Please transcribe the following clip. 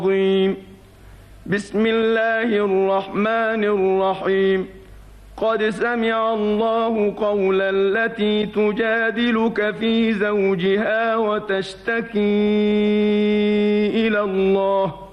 الرجيم. بسم الله الرحمن الرحيم. قد سمع الله قول التي تجادلك في زوجها وتشتكي إلى الله